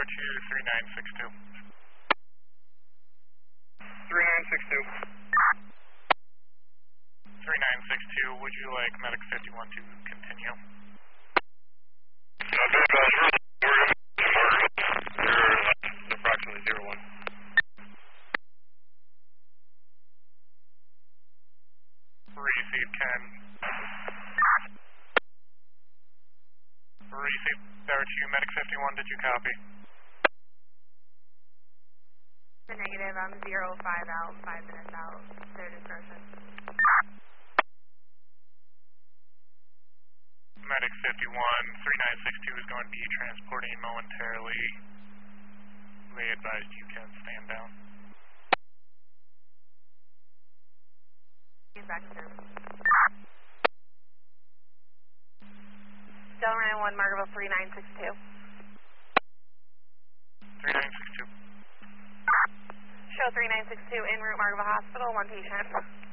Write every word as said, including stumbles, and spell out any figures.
over to three nine six two. three nine six two. three nine six two, would you like medic fifty-one to continue? Uh, Bill, uh, we're You're approximately zero one. Receive Ken. Receive Tower two, medic fifty-one, did you copy? The negative, I'm zero five out, five minutes out, third discretion. Medic fifty-one, three nine six two is going to be transporting momentarily. They advised you can stand down. He's back to service. Delaware nine one, Margaret three nine six two. three nine six two. Show three nine six two, en route Margaret Hospital, one patient.